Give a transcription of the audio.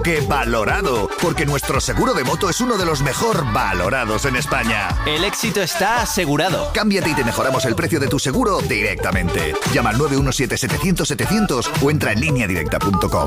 que valorado, porque nuestro seguro de moto es uno de los mejor valorados en España. El éxito está asegurado. Cámbiate y te mejoramos el precio de tu seguro directamente. Llama al 917-700-700 o entra en lineadirecta.com.